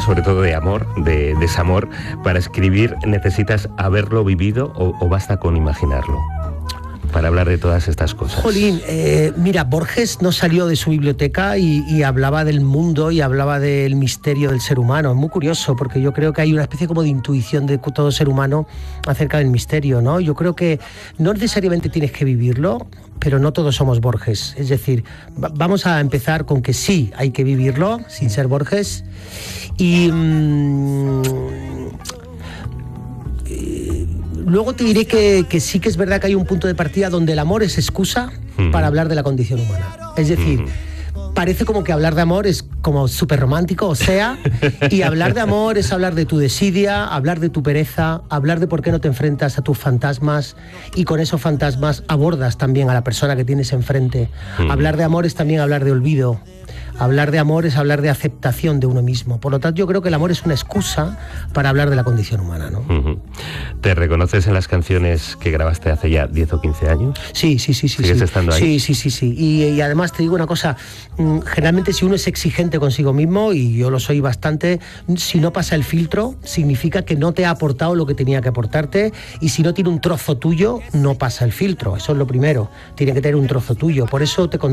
sobre todo de amor, de desamor. Para escribir, ¿necesitas haberlo vivido o basta con imaginarlo para hablar de todas estas cosas? Jolín, mira, Borges no salió de su biblioteca y hablaba del mundo y hablaba del misterio del ser humano. Es muy curioso, porque yo creo que hay una especie como de intuición de todo ser humano acerca del misterio, ¿no? Yo creo que no necesariamente tienes que vivirlo, pero no todos somos Borges. Es decir, vamos a empezar con que sí, hay que vivirlo sin ser Borges. Luego te diré que sí que es verdad que hay un punto de partida donde el amor es excusa para hablar de la condición humana. Es decir, parece como que hablar de amor es como súper romántico, o sea, y hablar de amor es hablar de tu desidia, hablar de tu pereza, hablar de por qué no te enfrentas a tus fantasmas y con esos fantasmas abordas también a la persona que tienes enfrente. Hablar de amor es también hablar de olvido. Hablar de amor es hablar de aceptación de uno mismo. Por lo tanto, yo creo que el amor es una excusa para hablar de la condición humana, ¿no? ¿Te reconoces en las canciones que grabaste hace ya 10 o 15 años? Sí. ¿Sigues estando ahí? Sí. Y además te digo una cosa, generalmente si uno es exigente consigo mismo, y yo lo soy bastante, si no pasa el filtro, significa que no te ha aportado lo que tenía que aportarte, y si no tiene un trozo tuyo, no pasa el filtro. Eso es lo primero, tiene que tener un trozo tuyo. Por eso te